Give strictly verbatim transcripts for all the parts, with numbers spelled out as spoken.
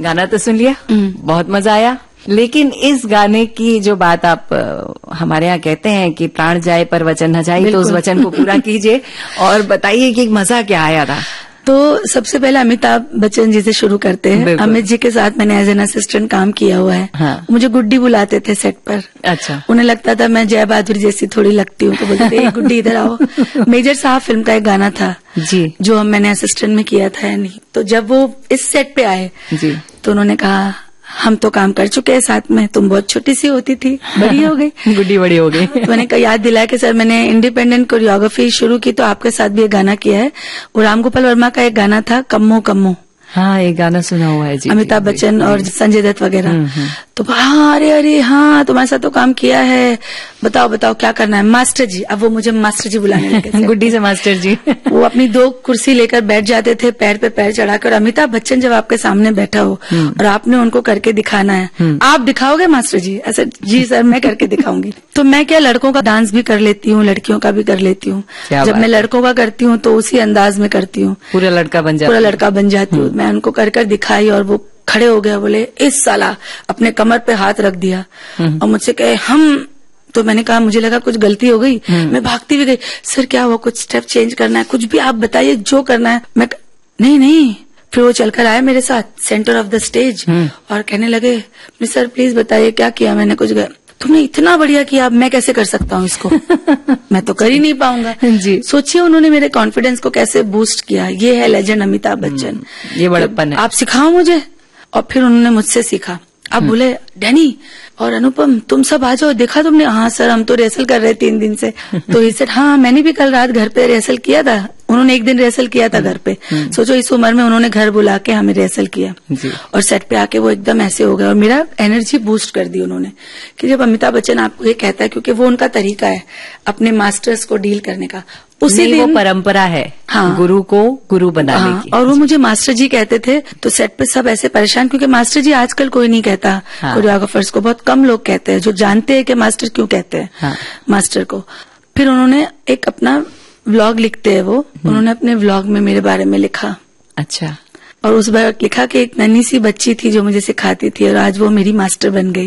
गाना तो सुन लिया, बहुत मजा आया, लेकिन इस गाने की जो बात आप हमारे यहाँ कहते हैं कि प्राण जाए पर वचन न जाए, तो उस वचन को पूरा कीजिए और बताइए कि मजा क्या आया था। तो सबसे पहले अमिताभ बच्चन जी से शुरू करते हैं। अमित जी के साथ मैंने एज एन असिस्टेंट काम किया हुआ है। हाँ। मुझे गुड्डी बुलाते थे सेट पर। अच्छा। उन्हें लगता था मैं जय बहादुर जैसी थोड़ी लगती हूँ, तो बोलते थे गुड्डी इधर आओ। मेजर साहब फिल्म का एक गाना था जी, जो हम मैंने असिस्टेंट में किया था या नहीं, तो जब वो इस सेट पे आए जी, तो उन्होंने कहा हम तो काम कर चुके हैं साथ में, तुम बहुत छोटी सी होती थी, बड़ी हो गई। गुड्डी बड़ी हो गई। तो मैंने याद दिलाया कि सर मैंने इंडिपेंडेंट कोरियोग्राफी शुरू की तो आपके साथ भी एक गाना किया है। वो राम गोपाल वर्मा का एक गाना था कम्मो कम्मो। हाँ, एक गाना सुना हुआ है जी, अमिताभ बच्चन और संजय दत्त वगैरह। तो हाँ अरे अरे हाँ तुम्हारे साथ तो काम किया है, बताओ बताओ क्या करना है। मास्टर जी, अब वो मुझे मास्टर जी बुलाने लगे। गुड्डी से मास्टर जी। वो अपनी दो कुर्सी लेकर बैठ जाते थे, पैर पे पैर चढ़ाकर। अमिताभ बच्चन जब आपके सामने बैठा हो और आपने उनको करके दिखाना है, आप दिखाओगे मास्टर जी? ऐसा जी सर मैं करके दिखाऊंगी। तो मैं क्या लड़कों का डांस भी कर लेती हूँ, लड़कियों का भी कर लेती हूँ। जब मैं लड़कों का करती हूँ तो उसी अंदाज में करती हूँ, पूरा लड़का बन जाता, पूरा लड़का बन जाती हूँ। मैं उनको कर कर दिखाई और वो खड़े हो गया, बोले इस साला, अपने कमर पे हाथ रख दिया और मुझसे कहे हम। तो मैंने कहा मुझे लगा कुछ गलती हो गई, मैं भागती भी गई। सर क्या हुआ, कुछ स्टेप चेंज करना है, कुछ भी आप बताइए जो करना है। मैं नहीं नहीं। फिर वो चलकर आया मेरे साथ सेंटर ऑफ द स्टेज और कहने लगे सर प्लीज बताइए क्या किया मैंने। कुछ तुमने इतना बढ़िया किया, अब मैं कैसे कर सकता हूँ इसको। मैं तो कर ही नहीं पाऊंगा जी। सोचिए उन्होंने मेरे कॉन्फिडेंस को कैसे बूस्ट किया। ये है लेजेंड अमिताभ बच्चन, ये बड़प्पन है। आप सिखाओ मुझे। और फिर उन्होंने मुझसे सीखा। अब बोले डैनी और अनुपम तुम सब आ जाओ, देखा तुमने? हाँ सर हम तो रिहर्सल कर रहे तीन दिन से। तो ही सेड हाँ मैंने भी कल रात घर पे रिहर्सल किया था। उन्होंने एक दिन रिहर्सल किया था घर पे। सोचो इस उम्र में उन्होंने घर बुला के हमें रिहर्सल किया और सेट पे आके वो एकदम ऐसे हो गए और मेरा एनर्जी बूस्ट कर दी उन्होंने। कि जब अमिताभ बच्चन आपको ये कहता है, क्योंकि वो उनका तरीका है अपने मास्टर्स को डील करने का, उसी दिन वो परंपरा है। हाँ, गुरु को गुरु बनाने हाँ, की। और वो मुझे मास्टर जी कहते थे। तो सेट पे सब ऐसे परेशान, क्योंकि मास्टर जी आजकल कोई नहीं कहता। हाँ, कोरियोग्राफर्स को बहुत कम लोग कहते हैं जो जानते हैं कि मास्टर क्यों कहते हैं। हाँ, मास्टर को। फिर उन्होंने एक अपना व्लॉग लिखते हैं वो, उन्होंने अपने व्लॉग में मेरे बारे में लिखा। अच्छा। और उस बार लिखा कि एक नन्ही सी बच्ची थी जो मुझे सिखाती थी और आज वो मेरी मास्टर बन गई।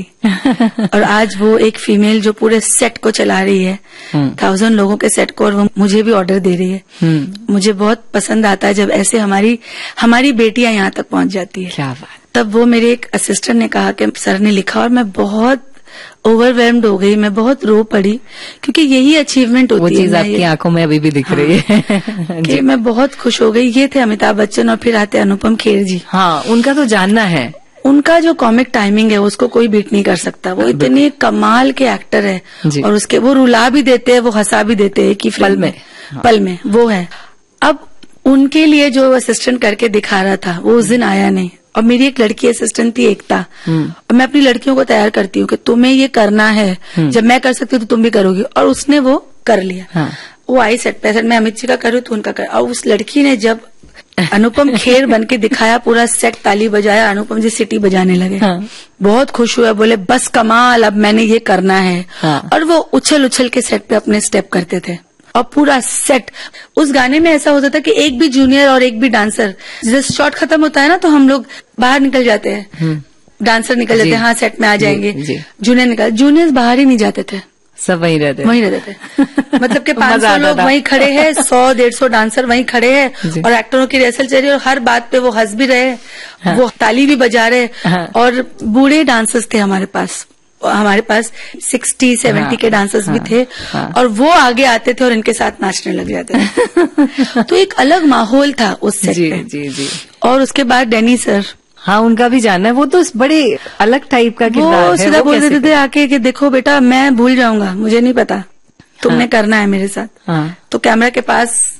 और आज वो एक फीमेल जो पूरे सेट को चला रही है, थाउजेंड लोगों के सेट को, और वो मुझे भी ऑर्डर दे रही है। मुझे बहुत पसंद आता है जब ऐसे हमारी हमारी बेटियां यहाँ तक पहुंच जाती है। क्या बात। तब वो मेरे एक असिस्टेंट ने कहा कि सर ने लिखा और मैं बहुत ओवरवेल्म्ड हो गई, मैं बहुत रो पड़ी, क्योंकि यही अचीवमेंट होती है। वो चीज आपकी आंखों में अभी भी दिख हाँ, रही है। कि मैं बहुत खुश हो गई। ये थे अमिताभ बच्चन और फिर आते अनुपम खेर जी। हाँ, उनका तो जानना है। उनका जो कॉमिक टाइमिंग है उसको कोई बीट नहीं कर सकता। वो इतने कमाल के एक्टर है और उसके वो रुला भी देते हैं, वो हंसा भी देते हैं कि पल में हाँ। पल में वो है। अब उनके लिए जो असिस्टेंट करके दिखा रहा था वो उस दिन आया नहीं। और मेरी एक लड़की असिस्टेंट थी एकता, और मैं अपनी लड़कियों को तैयार करती हूँ कि तुम्हें ये करना है, जब मैं कर सकती हूँ तो तुम भी करोगी। और उसने वो कर लिया। हाँ। वो आई सेट पे, मैं अमित जी का कर रही हूँ तो उनका कर। और उस लड़की ने जब अनुपम खेर बन के दिखाया, पूरा सेट ताली बजाया, अनुपम जी सिटी बजाने लगे। हाँ। बहुत खुश हुआ, बोले बस कमाल, अब मैंने ये करना है। हाँ। और वो उछल उछल के सेट पे अपने स्टेप करते थे और पूरा सेट। उस गाने में ऐसा होता था कि एक भी जूनियर और एक भी डांसर, जैसे शॉट खत्म होता है ना तो हम लोग बाहर निकल जाते हैं, डांसर निकल जाते हैं, हाँ सेट में आ जाएंगे, जूनियर निकल, जूनियर्स बाहर ही नहीं जाते थे, सब वहीं रहते वहीं रहते थे। मतलब कि पांच सौ लोग वहीं खड़े हैं, सौ डेढ़ सौ डांसर वहीं खड़े हैं और एक्टरों की रिहर्सल चल रही है और हर बात पे वो हंस भी रहे, हाँ। वो ताली भी बजा रहे, हाँ। और बूढ़े डांसर्स थे हमारे पास, हमारे पास सिक्सटी सेवेंटी हाँ, के डांसर्स हाँ, भी थे, हाँ, और वो आगे आते थे और इनके साथ नाचने लग जाते थे। तो एक अलग माहौल था उस सेट जी, पे। जी, जी। और उसके बाद डैनी सर, हाँ उनका भी जानना है। वो तो बड़े अलग टाइप का किरदार है। वो सीधा बोल देते थे आके कि देखो बेटा मैं भूल जाऊंगा, मुझे नहीं पता, तुमने हाँ, करना है मेरे साथ। हाँ। तो कैमरा के पास